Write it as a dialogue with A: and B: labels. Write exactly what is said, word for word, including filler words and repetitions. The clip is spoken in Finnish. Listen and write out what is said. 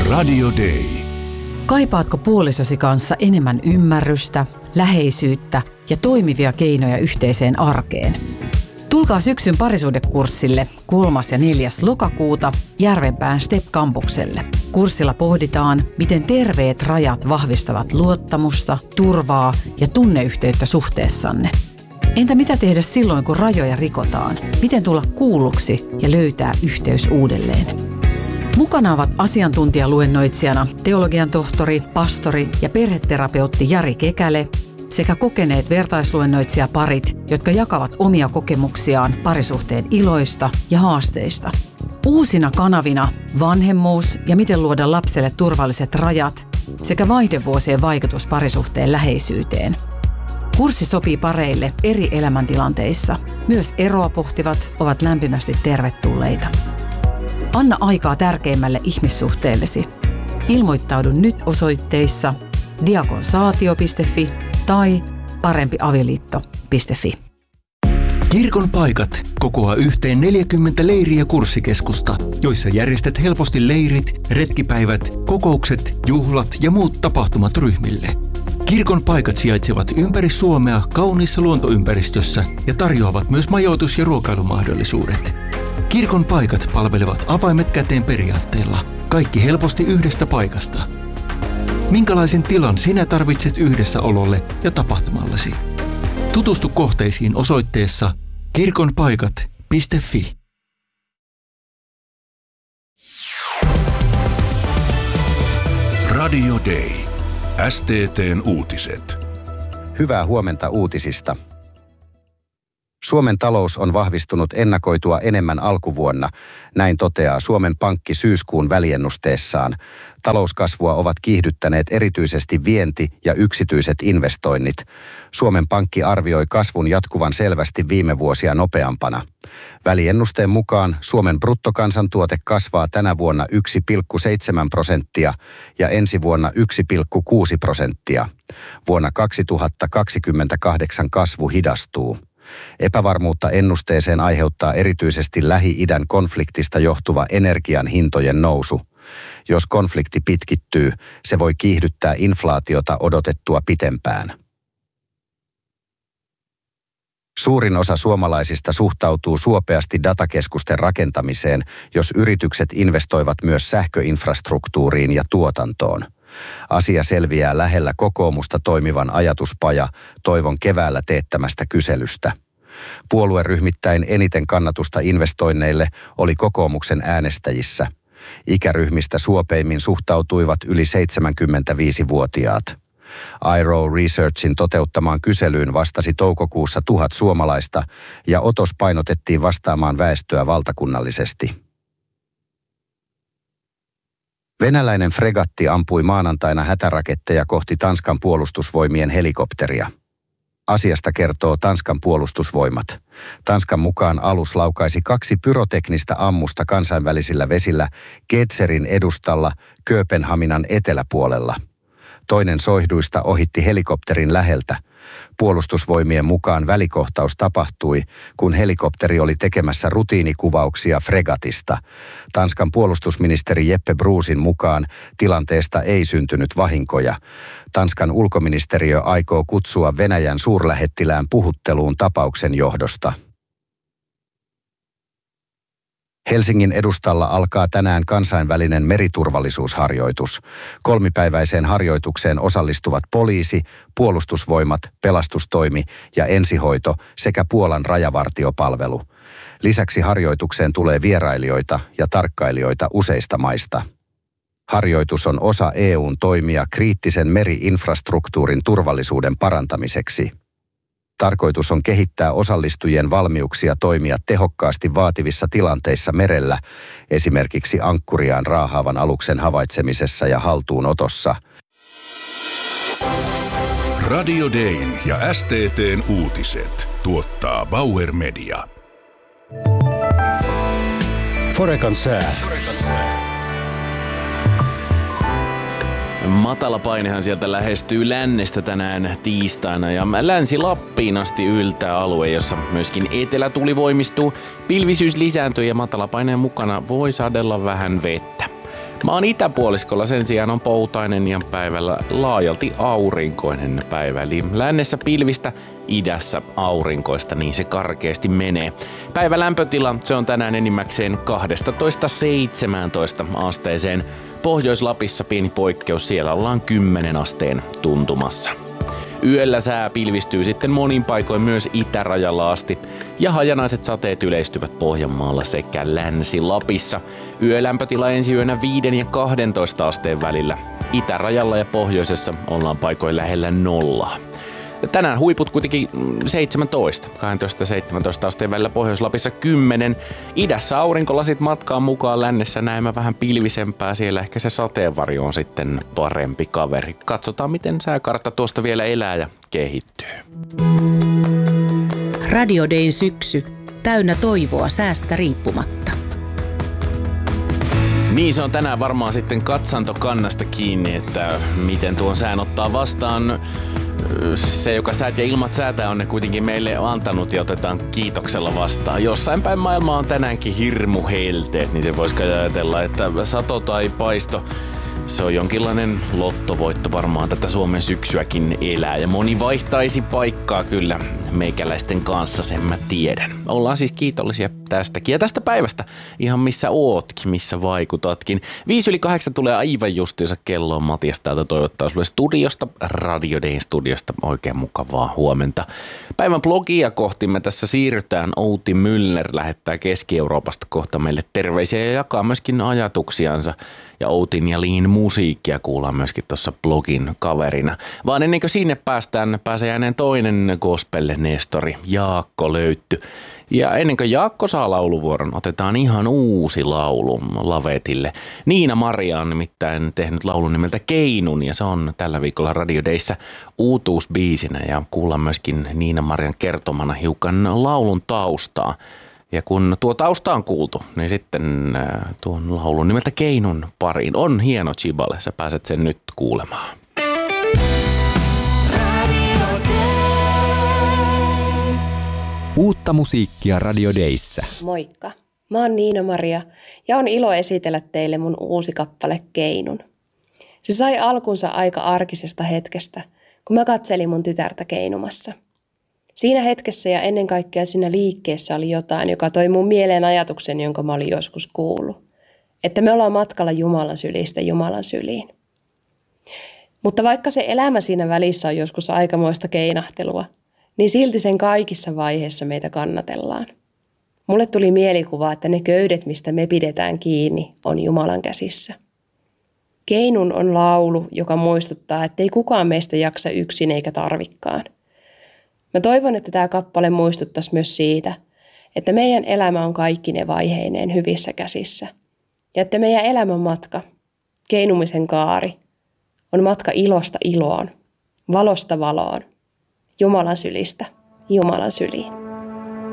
A: Radio Day.
B: Kaipaatko puolisosi kanssa enemmän ymmärrystä, läheisyyttä ja toimivia keinoja yhteiseen arkeen? Tulkaa syksyn parisuhdekurssille kolmas ja neljäs lokakuuta Järvenpään Step-kampukselle. Kurssilla pohditaan, miten terveet rajat vahvistavat luottamusta, turvaa ja tunneyhteyttä suhteessanne. Entä mitä tehdä silloin, kun rajoja rikotaan? Miten tulla kuulluksi ja löytää yhteys uudelleen? Mukana ovat asiantuntijaluennoitsijana teologian tohtori, pastori ja perheterapeutti Jari Kekäle sekä kokeneet vertaisluennoitsijaparit, jotka jakavat omia kokemuksiaan parisuhteen iloista ja haasteista. Uusina kanavina vanhemmuus ja miten luoda lapselle turvalliset rajat sekä vaihdevuosien vaikutus parisuhteen läheisyyteen. Kurssi sopii pareille eri elämäntilanteissa. Myös eroa pohtivat ovat lämpimästi tervetulleita. Anna aikaa tärkeimmälle ihmissuhteellesi. Ilmoittaudu nyt osoitteissa diakonsaatio piste fi tai parempiavioliitto piste fi.
C: Kirkon paikat kokoaa yhteen neljäkymmentä leiri- ja kurssikeskusta, joissa järjestät helposti leirit, retkipäivät, kokoukset, juhlat ja muut tapahtumat ryhmille. Kirkon paikat sijaitsevat ympäri Suomea kauniissa luontoympäristössä ja tarjoavat myös majoitus- ja ruokailumahdollisuudet. Kirkon paikat palvelevat avaimet käteen periaatteella. Kaikki helposti yhdestä paikasta. Minkälaisen tilan sinä tarvitset yhdessäololle ja tapahtumallesi? Tutustu kohteisiin osoitteessa kirkonpaikat piste fi.
A: Radio Day. S T T:n uutiset.
D: Hyvää huomenta uutisista. Suomen talous on vahvistunut ennakoitua enemmän alkuvuonna, näin toteaa Suomen Pankki syyskuun väliennusteessaan. Talouskasvua ovat kiihdyttäneet erityisesti vienti ja yksityiset investoinnit. Suomen Pankki arvioi kasvun jatkuvan selvästi viime vuosia nopeampana. Väliennusteen mukaan Suomen bruttokansantuote kasvaa tänä vuonna yksi pilkku seitsemän prosenttia ja ensi vuonna yksi pilkku kuusi prosenttia. Vuonna kaksituhattakaksikymmentäkahdeksan kasvu hidastuu. Epävarmuutta ennusteeseen aiheuttaa erityisesti Lähi-idän konfliktista johtuva energian hintojen nousu. Jos konflikti pitkittyy, se voi kiihdyttää inflaatiota odotettua pitempään. Suurin osa suomalaisista suhtautuu suopeasti datakeskusten rakentamiseen, jos yritykset investoivat myös sähköinfrastruktuuriin ja tuotantoon. Asia selviää lähellä kokoomusta toimivan ajatuspaja Toivon keväällä teettämästä kyselystä. Puolueryhmittäin eniten kannatusta investoinneille oli kokoomuksen äänestäjissä. Ikäryhmistä suopeimmin suhtautuivat yli seitsemänkymmentäviisivuotiaat. I R O Researchin toteuttamaan kyselyyn vastasi toukokuussa tuhat suomalaista ja otos painotettiin vastaamaan väestöä valtakunnallisesti. Venäläinen fregatti ampui maanantaina hätäraketteja kohti Tanskan puolustusvoimien helikopteria. Asiasta kertoo Tanskan puolustusvoimat. Tanskan mukaan alus laukaisi kaksi pyroteknistä ammusta kansainvälisillä vesillä Gedserin edustalla Kööpenhaminan eteläpuolella. Toinen soihduista ohitti helikopterin läheltä. Puolustusvoimien mukaan välikohtaus tapahtui, kun helikopteri oli tekemässä rutiinikuvauksia fregatista. Tanskan puolustusministeri Jeppe Bruusin mukaan tilanteesta ei syntynyt vahinkoja. Tanskan ulkoministeriö aikoo kutsua Venäjän suurlähettilään puhutteluun tapauksen johdosta. Helsingin edustalla alkaa tänään kansainvälinen meriturvallisuusharjoitus. Kolmipäiväiseen harjoitukseen osallistuvat poliisi, puolustusvoimat, pelastustoimi ja ensihoito sekä Puolan rajavartiopalvelu. Lisäksi harjoitukseen tulee vierailijoita ja tarkkailijoita useista maista. Harjoitus on osa E U:n toimia kriittisen meri-infrastruktuurin turvallisuuden parantamiseksi. Tarkoitus on kehittää osallistujien valmiuksia toimia tehokkaasti vaativissa tilanteissa merellä, esimerkiksi ankkuriaan raahaavan aluksen havaitsemisessa ja haltuunotossa.
A: Radio Dayn ja S T T:n uutiset tuottaa Bauer Media.
E: Forecan sää. Matala painehan sieltä lähestyy lännestä tänään tiistaina ja Länsi-Lappiin asti yltää alue, jossa myöskin etelätuuli voimistuu. Pilvisyys lisääntyy ja matala paineen mukana voi sadella vähän vettä. Maan itäpuoliskolla sen sijaan on poutainen ja päivällä laajalti aurinkoinen päivä. Eli lännessä pilvistä, idässä aurinkoista, niin se karkeasti menee. Päivän lämpötila, se on tänään enimmäkseen kaksitoista seitsemäntoista asteeseen. Pohjois-Lapissa pieni poikkeus, siellä ollaan kymmenen asteen tuntumassa. Yöllä sää pilvistyy sitten monin paikoin myös itärajalla asti ja hajanaiset sateet yleistyvät Pohjanmaalla sekä Länsi-Lapissa. Yölämpötila ensi yönä viiden ja kahdentoista asteen välillä. Itärajalla ja pohjoisessa ollaan paikoin lähellä nollaa. Tänään huiput kuitenkin seitsemäntoista, kaksitoista ja seitsemäntoista asteen välillä, Pohjois-Lapissa kymmenen. Idässä aurinkolasit matkaan mukaan, lännessä näemmä vähän pilvisempää, siellä ehkä se sateenvarjo on sitten parempi kaveri. Katsotaan miten sääkartta tuosta vielä elää ja kehittyy.
F: Radio Dayn syksy, täynnä toivoa säästä riippumatta.
E: Niin se on tänään varmaan sitten katsantokannasta kiinni, että miten tuon sään ottaa vastaan. Se, joka säät ja ilmat säätää, on ne kuitenkin meille antanut ja otetaan kiitoksella vastaan. Jossain päin maailmaa on tänäänkin hirmu helteet, niin se voisi ajatella, että sato tai paisto, se on jonkinlainen lottovoitto varmaan tätä Suomen syksyäkin elää. Ja moni vaihtaisi paikkaa kyllä meikäläisten kanssa, sen mä tiedän. Ollaan siis kiitollisia tästäkin ja tästä päivästä ihan missä ootkin, missä vaikutatkin. Viisi yli kahdeksan tulee aivan justiinsa kelloon. Matias täältä toivottaa sulle studiosta, Radio Dayn studiosta oikein mukavaa huomenta. Päivän blogia kohti me tässä siirrytään. Outi Müller lähettää Keski-Euroopasta kohta meille terveisiä ja jakaa myöskin ajatuksiansa. Ja Outin ja Liin musiikkia kuullaan myöskin tuossa blogin kaverina. Vaan ennen kuin sinne päästään, pääsee ääneen toinen gospel-nestori, Jaakko Löytty. Ja ennen kuin Jaakko saa lauluvuoron, otetaan ihan uusi laulu lavetille. Niina Maria on nimittäin tehnyt laulun nimeltä Keinun, ja se on tällä viikolla Radio Dayssä uutuusbiisinä. Ja kuullaan myöskin Niina Marian kertomana hiukan laulun taustaa. Ja kun tuo tausta on kuultu, niin sitten tuon laulun nimeltä Keinun pariin on hieno chibale. Sä pääset sen nyt kuulemaan.
G: Uutta musiikkia Radio Dayssä.
H: Moikka, mä oon Niina Maria ja on ilo esitellä teille mun uusi kappale Keinun. Se sai alkunsa aika arkisesta hetkestä, kun mä katselin mun tytärtä keinumassa. Siinä hetkessä ja ennen kaikkea siinä liikkeessä oli jotain, joka toi mun mieleen ajatuksen, jonka mä olin joskus kuullut. Että me ollaan matkalla Jumalan sylistä Jumalan syliin. Mutta vaikka se elämä siinä välissä on joskus aikamoista keinahtelua, niin silti sen kaikissa vaiheissa meitä kannatellaan. Mulle tuli mielikuva, että ne köydet, mistä me pidetään kiinni, on Jumalan käsissä. Keinun on laulu, joka muistuttaa, että ei kukaan meistä jaksa yksin eikä tarvikkaan. Mä toivon, että tämä kappale muistuttaisi myös siitä, että meidän elämä on kaikki ne vaiheineen hyvissä käsissä. Ja että meidän elämän matka, keinumisen kaari, on matka ilosta iloon, valosta valoon, Jumalan sylistä Jumalan syliin.